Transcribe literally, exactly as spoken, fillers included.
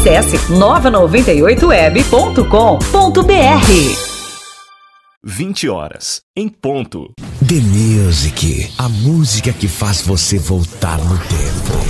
Acesse nova noventa e oito web ponto com ponto br. vinte horas, em ponto. The Music, a música que faz você voltar no tempo.